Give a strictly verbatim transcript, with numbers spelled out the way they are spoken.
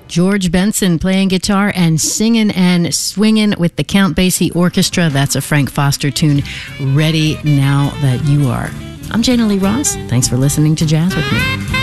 George Benson playing guitar and singing and swinging with the Count Basie Orchestra. That's a Frank Foster tune, Ready Now That You Are. I'm Jana Lee Ross. Thanks for listening to Jazz With Me.